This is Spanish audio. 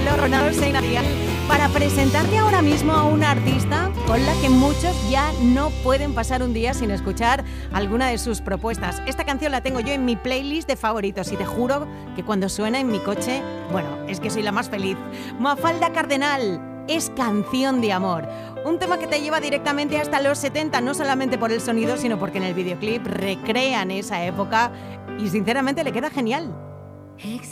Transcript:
Carmelo, Ronaldo Seinadial, para presentarte ahora mismo a una artista con la que muchos ya no pueden pasar un día sin escuchar alguna de sus propuestas. Esta canción la tengo yo en mi playlist de favoritos y te juro que cuando suena en mi coche, bueno, es que soy la más feliz. Mafalda Cardenal. Es Canción de Amor, un tema que te lleva directamente hasta los 70, no solamente por el sonido, sino porque en el videoclip recrean esa época y sinceramente le queda genial.